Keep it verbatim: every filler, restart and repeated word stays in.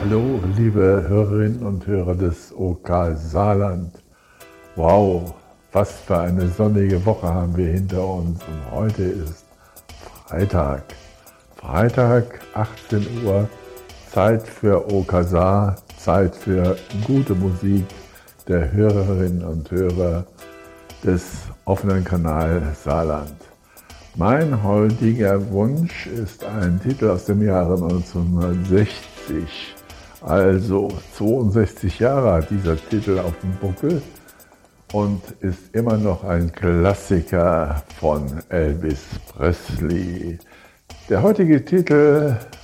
Hallo, liebe Hörerinnen und Hörer des O K Saarland. Wow, was für eine sonnige Woche haben wir hinter uns und heute ist Freitag. Freitag, achtzehn Uhr, Zeit für O K Saar, Zeit für gute Musik der Hörerinnen und Hörer des offenen Kanal Saarland. Mein heutiger Wunsch ist ein Titel aus dem Jahre neunzehnhundertsechzig. Also zweiundsechzig Jahre hat dieser Titel auf dem Buckel und ist immer noch ein Klassiker von Elvis Presley. Der heutige Titel